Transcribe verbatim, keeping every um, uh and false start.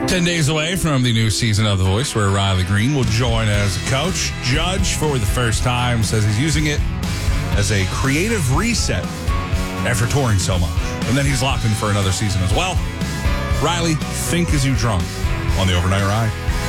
Ten days away from the new season of The Voice, where Riley Green will join as a coach. Judge, for the first time, says he's using it as a creative reset after touring so much. And then he's locked in for another season as well. Riley, think as you drunk on the Overnight Ride.